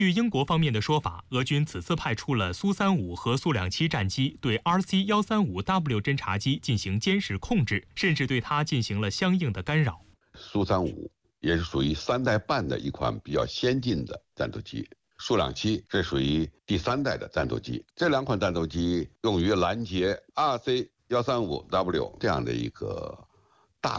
据英国方面的说法，俄军此次派出了苏35和苏27战机，对 RC-135W 侦察机进行监视控制，甚至对它进行了相应的干扰。 苏35也是属于3代半的一款比较先进的战斗机，苏27这属于第3代的战斗机。这2款战斗机用于拦截 RC-135W 这样的一个